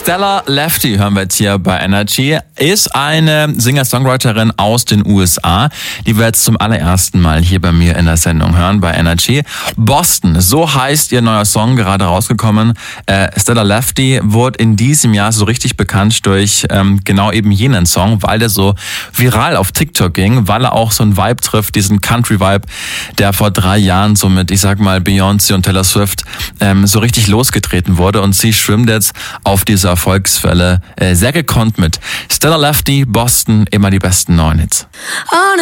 Stella Lefty hören wir jetzt hier bei Energy, ist eine Singer-Songwriterin aus den USA, die wir jetzt zum allerersten Mal hier bei mir in der Sendung hören bei Energy. Boston, so heißt ihr neuer Song, gerade rausgekommen. Stella Lefty wurde in diesem Jahr so richtig bekannt durch genau eben jenen Song, weil der so viral auf TikTok ging, weil er auch so einen Vibe trifft, diesen Country-Vibe, der vor 3 Jahren so mit, ich sag mal, Beyoncé und Taylor Swift so richtig losgetreten wurde, und sie schwimmt jetzt auf dieser Erfolgswelle sehr gekonnt mit. Stella Lefty, Boston, immer die besten neuen Hits.